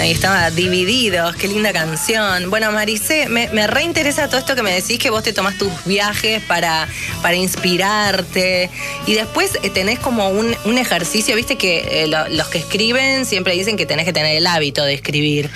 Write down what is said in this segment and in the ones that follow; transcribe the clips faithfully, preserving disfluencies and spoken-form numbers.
Ahí estaba, Divididos, qué linda canción. Bueno, Maricé, me, me reinteresa todo esto que me decís, que vos te tomás tus viajes para, para inspirarte. Y después eh, tenés como un, un ejercicio, viste que eh, lo, los que escriben siempre dicen que tenés que tener el hábito de escribir.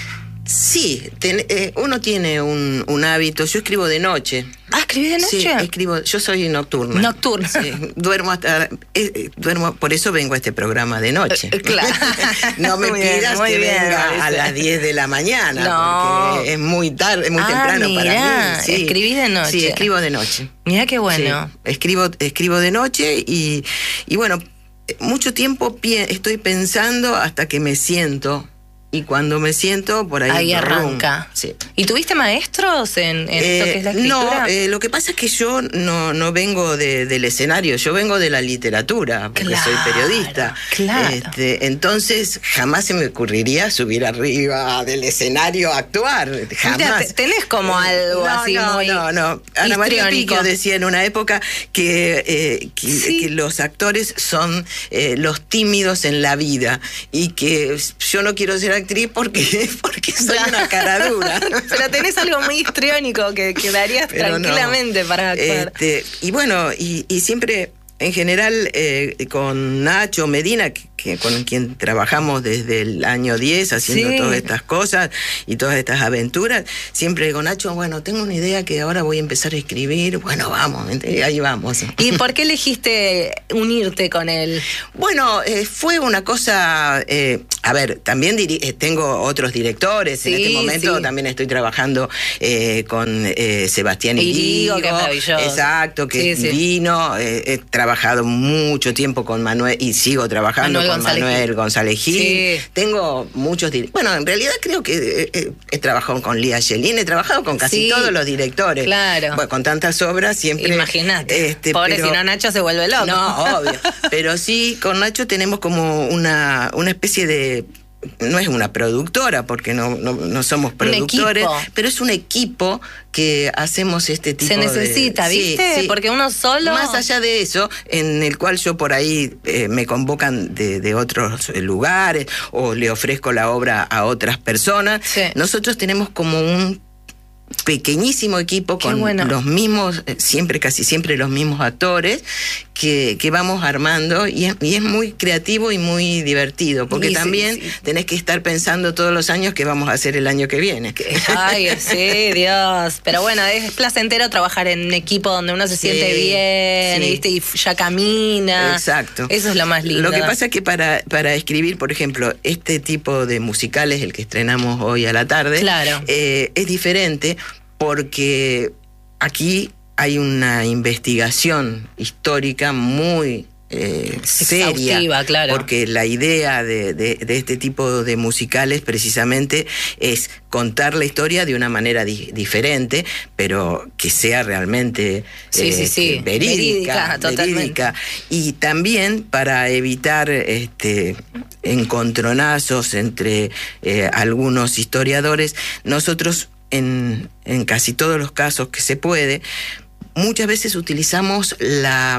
Sí, ten, eh, uno tiene un, un hábito. Yo escribo de noche. Ah, ¿escribís de noche? Sí, escribo. Yo soy nocturna. Nocturna. Sí, duermo hasta. Eh, duermo, por eso vengo a este programa de noche. Eh, claro. No me muy bien, pidas muy que bien, venga Maricé. a las diez de la mañana. No. Porque es muy tarde, es muy ah, temprano mirá, para mí. Sí. Escribís de noche. Sí, escribo de noche. Mirá qué bueno. Sí, escribo, escribo de noche y, y bueno, mucho tiempo pie, estoy pensando hasta que me siento. Y cuando me siento, por ahí... Ahí arranca. Sí. ¿Y tuviste maestros en, en eh, esto que es la escritura? No, eh, lo que pasa es que yo no, no vengo de, del escenario, yo vengo de la literatura, porque claro, soy periodista. Claro. Este, entonces, jamás se me ocurriría subir arriba del escenario a actuar. Jamás. Mira, tenés como algo no, así no, muy No, no, Ana María histriónico. Pico decía en una época que, eh, que, Sí. que los actores son eh, los tímidos en la vida y que yo no quiero ser actriz porque, porque soy una cara dura. Pero tenés algo muy histriónico que, que darías Pero tranquilamente no. para actuar. Este, y bueno, y, y siempre, en general, eh, con Nacho Medina, que, que con quien trabajamos desde el año diez, haciendo Sí. todas estas cosas y todas estas aventuras, siempre digo, Nacho, bueno, tengo una idea que ahora voy a empezar a escribir, bueno, vamos, ahí vamos. ¿Y por qué elegiste unirte con él? Bueno, eh, fue una cosa, eh, a ver, también diri- eh, tengo otros directores, Sí, en este momento sí. también estoy trabajando eh, con eh, Sebastián Irigo, Irigo, que es maravilloso. exacto, que Sí, es sí. divino, eh, he trabajado mucho tiempo con Manuel y sigo trabajando Manuel con González Manuel Gil. González Gil, Sí. tengo muchos directores, bueno, en realidad creo que eh, eh, he trabajado con Lía Yelin, he trabajado con casi Sí, todos los directores, claro. bueno, con tantas obras siempre. Imagínate. este, Pobre, pero- si no Nacho se vuelve loco. no, obvio. Pero sí, con Nacho tenemos como una, una especie de... No es una productora, porque no, no, no somos productores, equipo. pero es un equipo que hacemos este tipo Se de... necesita, Sí, ¿viste? sí. Porque uno solo... Más allá de eso, en el cual yo por ahí eh, me convocan de, de otros lugares o le ofrezco la obra a otras personas, Sí. nosotros tenemos como un pequeñísimo equipo Qué con bueno. los mismos, eh, siempre, casi siempre los mismos actores que, que vamos armando y es, y es muy creativo y muy divertido, porque Y sí, también sí. tenés que estar pensando todos los años qué vamos a hacer el año que viene. Ay, sí, Dios. Pero bueno, es placentero trabajar en un equipo donde uno se Sí, siente bien, sí. ¿viste? Y ya camina. Exacto. Eso es lo más lindo. Lo que pasa es que para, para escribir, por ejemplo, este tipo de musicales, el que estrenamos hoy a la tarde, Claro. eh, es diferente porque aquí hay una investigación histórica muy eh, seria, Exhaustiva, claro. porque la idea de, de, de este tipo de musicales precisamente es contar la historia de una manera di- diferente, pero que sea realmente Sí, sí, sí. que verídica, Verídica, totalmente. verídica. Y también para evitar este encontronazos entre eh, algunos historiadores, nosotros en, en casi todos los casos que se puede, muchas veces utilizamos la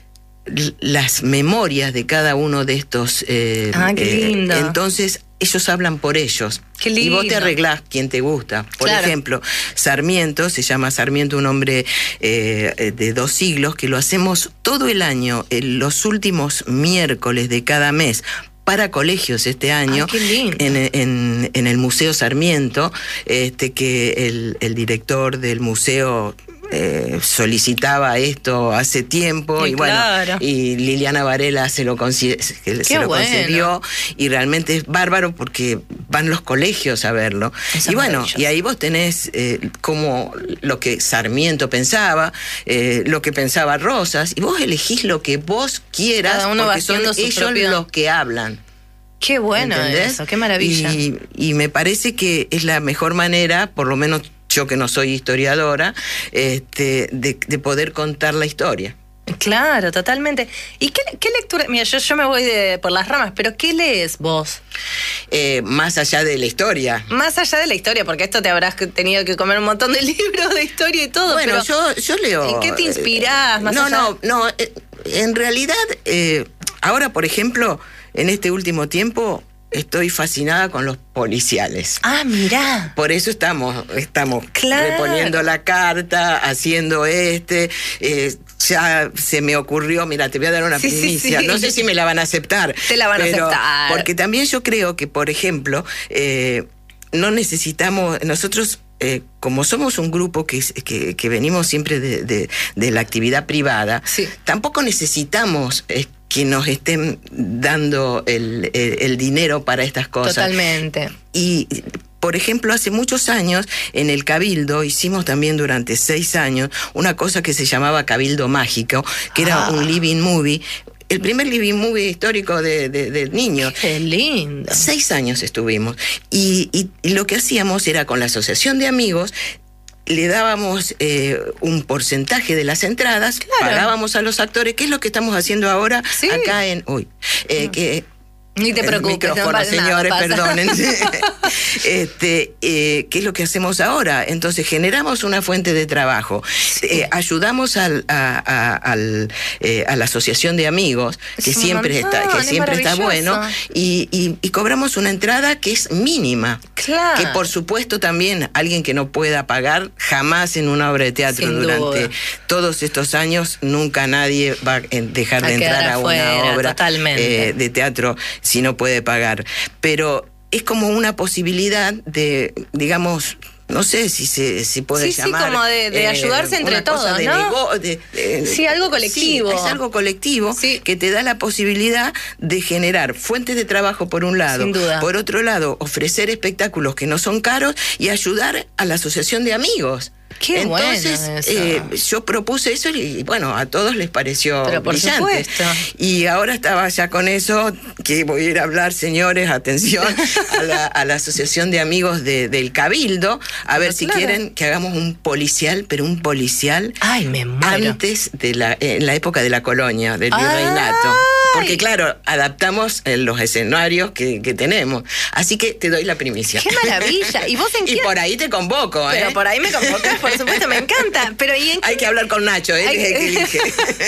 las memorias de cada uno de estos eh, Ah, qué eh, lindo. entonces ellos hablan por ellos. Qué Y vos te lindo. arreglás quien te gusta. Por Claro. ejemplo, Sarmiento, se llama Sarmiento, un hombre eh, de dos siglos, que lo hacemos todo el año, en los últimos miércoles de cada mes, para colegios este año. Ay, qué lindo. En, en, en el Museo Sarmiento, este que el, el director del museo eh, solicitaba esto hace tiempo Sí, y bueno, claro. y Liliana Varela se lo, conci- se Qué lo bueno. concedió y realmente es bárbaro porque van los colegios a verlo. Eso Y es bueno, maravilloso. y ahí vos tenés eh, como lo que Sarmiento pensaba, eh, lo que pensaba Rosas, y vos elegís lo que vos quieras, Cada uno va porque son haciendo su ellos propio- los que hablan. Qué bueno ¿Entendés? eso, qué maravilla. Y, y me parece que es la mejor manera, por lo menos yo que no soy historiadora, este, de, de poder contar la historia. Claro, totalmente. ¿Y qué, qué lectura? Mira, yo, yo me voy de, por las ramas, pero ¿qué lees vos? Eh, más allá de la historia. Más allá de la historia, porque esto te habrás tenido que comer un montón de libros de historia y todo. Bueno, pero yo, yo leo... ¿en qué te inspirás? Más no, allá? no, no, eh, en realidad, eh, ahora, por ejemplo, en este último tiempo, estoy fascinada con los policiales. Ah, mirá. Por eso estamos, estamos claro. reponiendo la carta, haciendo este, eh, ya se me ocurrió, mira, te voy a dar una sí, primicia, sí, sí. no sé si me la van a aceptar. Te la van pero, a aceptar. Porque también yo creo que, por ejemplo, eh, no necesitamos, nosotros... Eh, como somos un grupo que, que, que venimos siempre de, de, de la actividad privada, sí. tampoco necesitamos eh, que nos estén dando el, el, el dinero para estas cosas. Totalmente. Y, por ejemplo, hace muchos años en el Cabildo hicimos también durante seis años una cosa que se llamaba Cabildo Mágico, que era ah. un living movie. El primer living movie histórico de, de, de niños. ¡Qué lindo! Seis años estuvimos. Y, y, y lo que hacíamos era con la asociación de amigos, le dábamos eh, un porcentaje de las entradas, claro. pagábamos a los actores, que es lo que estamos haciendo ahora sí. acá en... Uy, eh, no. que... Ni te preocupes, no pasa señores, nada, perdónense. este, eh, ¿qué es lo que hacemos ahora? Entonces generamos una fuente de trabajo, sí. eh, ayudamos al, a, a, al, eh, a la asociación de amigos, que es siempre montón, está, que siempre está bueno, y, y, y cobramos una entrada que es mínima. Claro. Que por supuesto también alguien que no pueda pagar jamás en una obra de teatro Sin durante duda. todos estos años, nunca nadie va a dejar de a entrar a afuera, una obra eh, de teatro si no puede pagar. Pero es como una posibilidad de, digamos, no sé si se si puede sí, llamar. Sí, como de, de eh, ayudarse entre todos, de ¿no? nego, de, de, sí, algo colectivo. Sí, es algo colectivo sí. que te da la posibilidad de generar fuentes de trabajo por un lado. Sin duda. Por otro lado, ofrecer espectáculos que no son caros y ayudar a la asociación de amigos. Qué Entonces, bueno eso. Eh, yo propuse eso y, bueno, a todos les pareció Pero por brillante. Supuesto. Y ahora estaba ya con eso, que voy a ir a hablar, señores, atención, a la, a la Asociación de Amigos de, del Cabildo, a pero ver si claro. quieren que hagamos un policial, pero un policial Ay, me muero. antes de la, en la época de la colonia, del virreinato. Porque claro, adaptamos eh, los escenarios que, que tenemos. Así que te doy la primicia. ¡Qué maravilla! ¿Y vos en Y quién? por ahí te convoco, ¿eh? Pero por ahí me convocas, por supuesto, me encanta. Pero ¿y en Hay que hablar con Nacho, él Hay... es el que elige.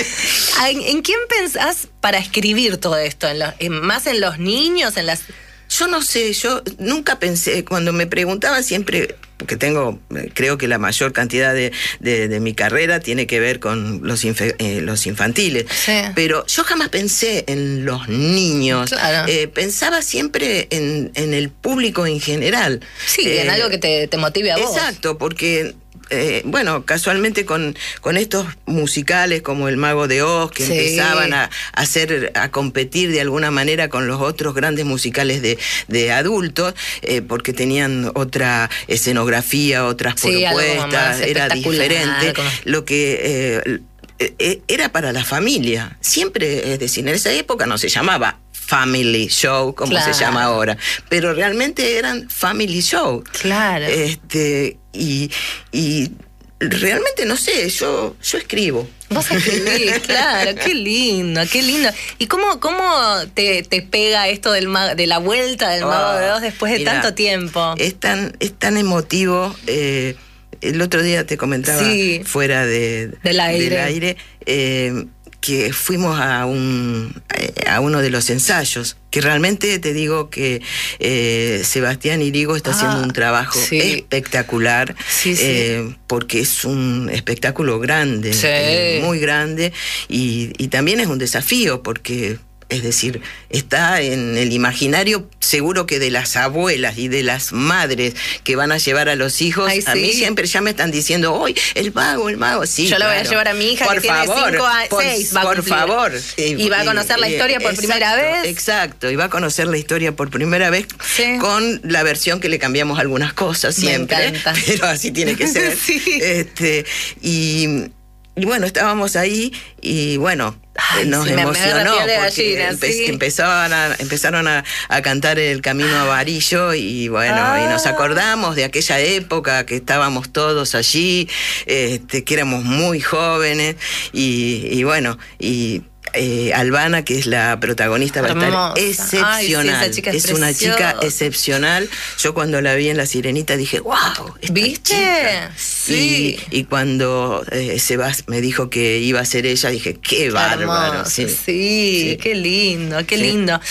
¿En, ¿En quién pensás para escribir todo esto? ¿En los, en, ¿Más en los niños? en las Yo no sé, yo nunca pensé, cuando me preguntaban siempre, porque tengo, creo que la mayor cantidad de, de, de mi carrera tiene que ver con los, infe, eh, los infantiles, sí. pero yo jamás pensé en los niños, claro. eh, pensaba siempre en, en el público en general. Sí, eh, en algo que te, te motive a vos. Exacto, porque... Eh, bueno, casualmente con, con estos musicales como El Mago de Oz, que sí. empezaban a, a hacer, a competir de alguna manera con los otros grandes musicales de, de adultos, eh, porque tenían otra escenografía, otras sí, propuestas, era diferente. Como... Lo que eh, eh, era para la familia. Siempre, es decir, en esa época no se llamaba family show, como claro. se llama ahora, pero realmente eran family show. Claro. Este, y, y realmente no sé, yo, yo escribo. Vos escribís, claro, qué lindo, qué lindo. ¿Y cómo, cómo te, te pega esto del ma- de la vuelta del oh, Mago de Oz después de mira, tanto tiempo? Es tan, es tan emotivo. Eh, el otro día te comentaba sí. fuera de, del aire, del aire eh, que fuimos a un a uno de los ensayos, que realmente te digo que eh, Sebastián Irigo está ah, haciendo un trabajo sí. espectacular, sí, sí. Eh, porque es un espectáculo grande, sí. eh, muy grande, y, y también es un desafío, porque... Es decir, está en el imaginario seguro que de las abuelas y de las madres que van a llevar a los hijos. Ay, a sí. mí siempre ya me están diciendo, hoy el mago, el mago. Sí, yo claro. lo voy a llevar a mi hija por que tiene favor, cinco a por, seis. Va por a favor. Y va a conocer la historia por exacto, primera vez. Exacto, y va a conocer la historia por primera vez sí. con la versión que le cambiamos algunas cosas siempre. Me encanta. Pero así tiene que ser. sí. este, y, y bueno, estábamos ahí y bueno... Ay, nos sí, emocionó me, me porque gallina, empe- ¿sí? empezaban a, empezaron a, a cantar El Camino a Varillo y bueno, ah. y nos acordamos de aquella época que estábamos todos allí, este, que éramos muy jóvenes y, y bueno, y Eh, Albana, que es la protagonista, va a estar excepcional. Ay, sí, esa chica es, es una chica excepcional. Yo cuando la vi en La Sirenita dije, wow, ¿viste? Chica. Sí. Y, y cuando eh, Sebas me dijo que iba a ser ella, dije, qué, qué bárbaro. Sí. Sí, sí, qué lindo, qué sí. lindo.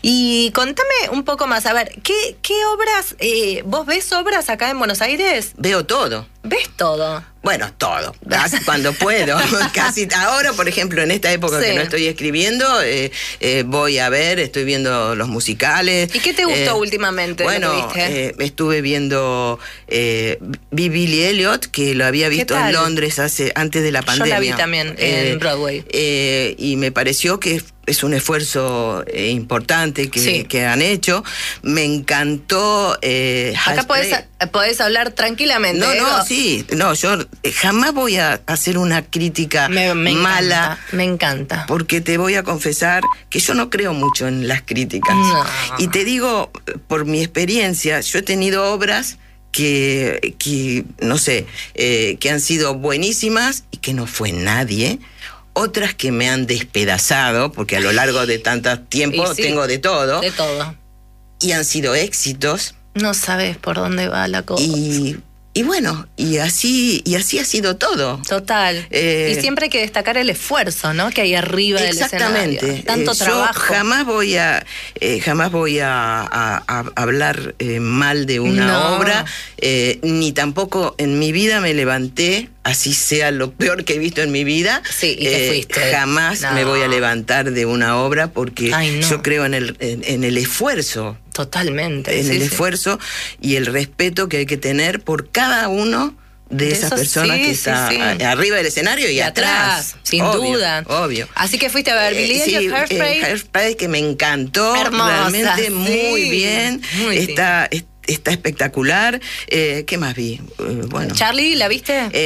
Y contame un poco más, a ver, ¿qué, qué obras, eh, vos ves obras acá en Buenos Aires? Veo todo. ¿Ves todo? Bueno, todo, casi cuando puedo. Casi ahora, por ejemplo, en esta época sí. que no estoy escribiendo, eh, eh, voy a ver, estoy viendo los musicales. ¿Y qué te gustó eh, últimamente? Bueno, eh, estuve viendo eh, vi Billy Elliot, que lo había visto en Londres hace antes de la pandemia. Yo la vi también eh, en Broadway. Eh, y me pareció que es un esfuerzo eh, importante que, sí. que han hecho. Me encantó. Eh, Acá podés, podés hablar tranquilamente. No, ¿eh? no, sí. No, yo jamás voy a hacer una crítica me, me mala. Encanta, me encanta. Porque te voy a confesar que yo no creo mucho en las críticas. No. Y te digo, por mi experiencia, yo he tenido obras que, que no sé, eh, que han sido buenísimas y que no fue nadie. Otras que me han despedazado, porque a lo largo de tanto tiempo sí, tengo de todo. De todo. Y han sido éxitos. No sabes por dónde va la cosa. Y, y bueno, y así, y así ha sido todo. Total. Eh, y siempre hay que destacar el esfuerzo, ¿no? Que hay arriba del escenario. Exactamente. Tanto eh, trabajo. Yo jamás voy a, eh, jamás voy a, a, a hablar eh, mal de una no. obra, eh, ni tampoco en mi vida me levanté, así sea lo peor que he visto en mi vida. Sí, y te eh, fuiste. Jamás no. me voy a levantar de una obra porque Ay, no. yo creo en el, en, en el esfuerzo. Totalmente. En sí, el sí. esfuerzo y el respeto que hay que tener por cada uno de, de esas personas sí, que está sí, sí. arriba del escenario y, y atrás. atrás. Sin obvio, duda. Obvio. Así que fuiste a ver Billy Elliot, eh, sí, Hairspray. Eh, Hairspray, que me encantó. Hermosa, realmente sí. muy bien. Muy está, está espectacular. Eh, ¿Qué más vi? Eh, bueno. Charlie, ¿la viste? Eh,